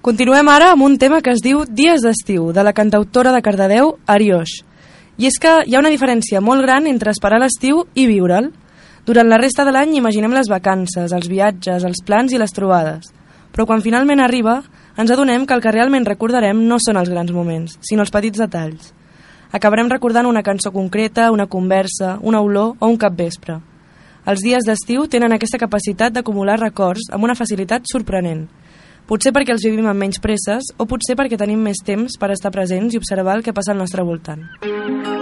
Continuem ara amb un tema que es diu Dies d'estiu, de la cantautora de Cardedeu, Arioix. I és que hi ha una diferència molt gran entre esperar l'estiu i viure'l. Durant la resta de l'any imaginem les vacances, els viatges, els plans i les trobades. Però quan finalment arriba, ens adonem que el que realment recordarem no són els grans moments, sinó els petits detalls. Acabarem recordant una cançó concreta, una conversa, una olor o un capvespre. Els dies d'estiu tenen aquesta capacitat d'acumular records amb una facilitat sorprenent. Potser perquè els vivim amb menys presses o potser perquè tenim més temps per estar presents i observar el que passa al nostre voltant.